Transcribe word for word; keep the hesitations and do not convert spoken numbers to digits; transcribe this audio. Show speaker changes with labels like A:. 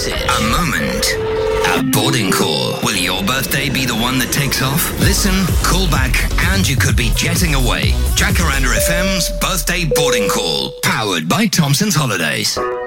A: message, a moment, a boarding call. Will your birthday be the one that takes off? Listen, call back, and you could be jetting away. Jacaranda F M's Birthday Boarding Call, powered by Thompson's Holidays.